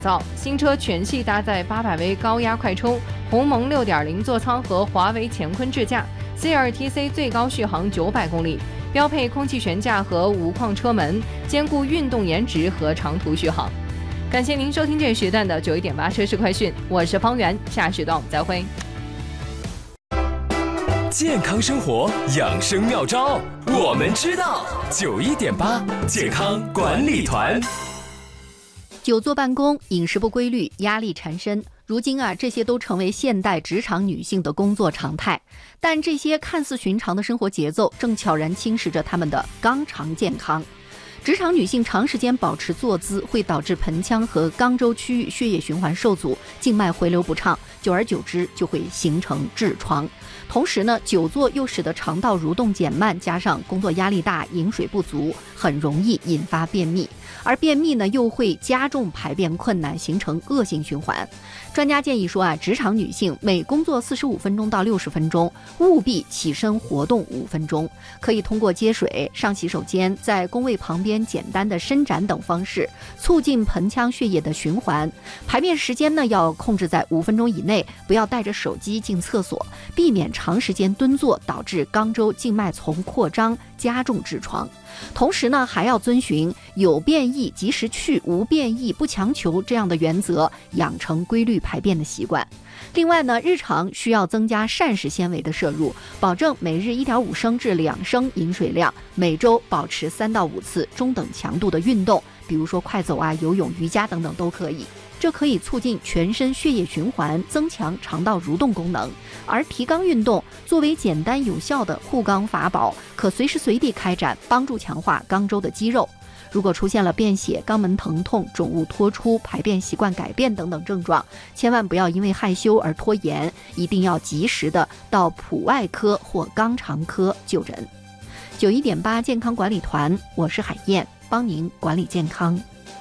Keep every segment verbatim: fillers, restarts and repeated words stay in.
造新车全系搭载八百威高压快充、鸿蒙 六点零 座舱和华为乾坤智驾 ，C L T C 最高续航九百公里，标配空气悬架和无框车门，兼顾运动颜值和长途续航。感谢您收听这时段的九一点八车市快讯，我是方圆，下时段我们再会。 健康生活养生妙招，我们知道。九一点八健康管理团。 久坐办公、饮食不规律、压力缠身，如今啊，这些都成为现代职场女性的工作常态。但这些看似寻常的生活节奏，正悄然侵蚀着她们的肛肠健康。职场女性长时间保持坐姿，会导致盆腔和肛周区域血液循环受阻，静脉回流不畅，久而久之就会形成痔疮。同时呢，久坐又使得肠道蠕动减慢，加上工作压力大、饮水不足，很容易引发便秘。而便秘呢，又会加重排便困难，形成恶性循环。专家建议说啊，职场女性每工作四十五分钟到六十分钟，务必起身活动五分钟，可以通过接水、上洗手间、在工位旁边简单的伸展等方式，促进盆腔血液的循环。排便时间呢，要控制在五分钟以内，不要带着手机进厕所，避免长时间蹲坐导致肛周静脉丛扩张，加重痔疮。同时呢，还要遵循有便意及时去，无便意不强求这样的原则，养成规律排便的习惯。另外呢，日常需要增加膳食纤维的摄入，保证每日 一点五升至两升饮水量，每周保持三到五次中等强度的运动，比如说快走啊、游泳、瑜伽等等都可以。这可以促进全身血液循环，增强肠道蠕动功能。而提肛运动作为简单有效的护肛法宝，可随时随地开展，帮助强化肛周的肌肉。如果出现了便血、肛门疼痛、肿物脱出、排便习惯改变等等症状，千万不要因为害羞而拖延，一定要及时的到普外科或肛肠科就诊。九一点八健康管理团，我是海燕，帮您管理健康。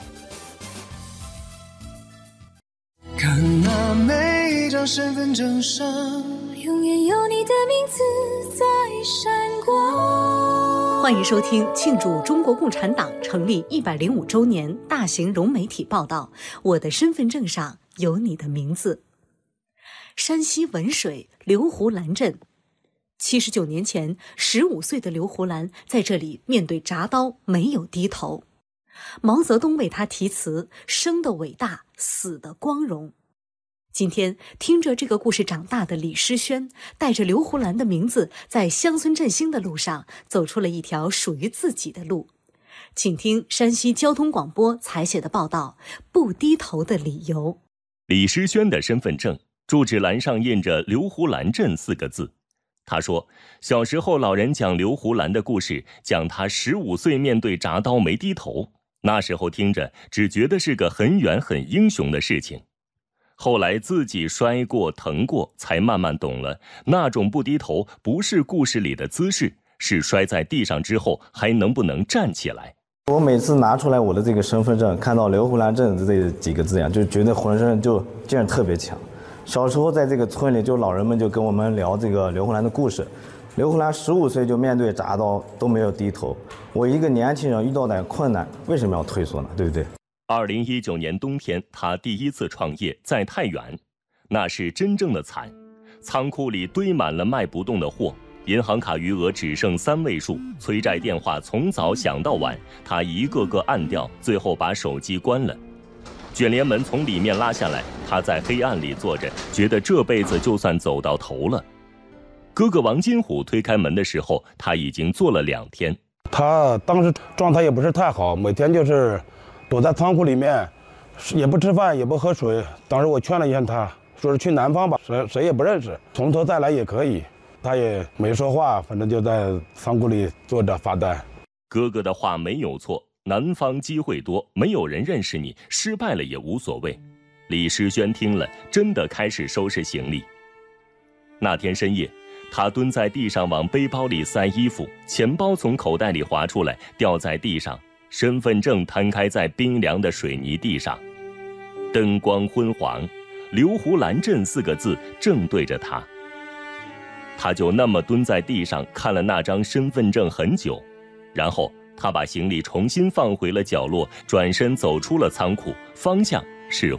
看那每一张身份证上，永远有你的名字在闪光。 欢迎收听庆祝中国共产党成立一百零五周年大型融媒体报道，我的身份证上有你的名字。山西文水刘胡兰镇，七十九年前，十五岁的刘胡兰在这里面对铡刀没有低头。毛泽东为他题词：生的伟大，死的光荣。今天听着这个故事长大的李诗轩，带着刘胡兰的名字，在乡村振兴的路上走出了一条属于自己的路。请听山西交通广播采写的报道：不低头的理由。 李诗轩的身份证住址栏上印着刘胡兰镇四个字。他说，小时候老人讲刘胡兰的故事，讲他十五岁面对铡刀没低头，那时候听着只觉得是个很远很英雄的事情。后来自己摔过疼过，才慢慢懂了，那种不低头不是故事里的姿势，是摔在地上之后还能不能站起来。 我每次拿出来我的这个身份证，看到刘胡兰镇的这几个字呀，就觉得浑身就劲儿特别强。小时候在这个村里，就老人们就跟我们聊这个刘胡兰的故事。刘胡兰十五岁就面对铡刀都没有低头，我一个年轻人遇到点困难，为什么要退缩呢？对不对？ 二零一九年冬天，他第一次创业在太原，那是真正的惨。仓库里堆满了卖不动的货，银行卡余额只剩三位数，催债电话从早响到晚，他一个个按掉，最后把手机关了。卷帘门从里面拉下来，他在黑暗里坐着，觉得这辈子就算走到头了。哥哥王金虎推开门的时候，他已经坐了两天。 他当时状态也不是太好，每天就是躲在仓库里面，也不吃饭也不喝水。当时我劝了一下他，说是去南方吧，谁谁也不认识，从头再来也可以。他也没说话，反正就在仓库里坐着发呆。 哥哥的话没有错，南方机会多，没有人认识你，失败了也无所谓。李诗轩听了，真的开始收拾行李。那天深夜，他蹲在地上往背包里塞衣服，钱包从口袋里滑出来，掉在地上，身份证摊开在冰凉的水泥地上。灯光昏黄，刘胡兰镇四个字正对着他。他就那么蹲在地上看了那张身份证很久，然后他把行李重新放回了角落，转身走出了仓库，方向是。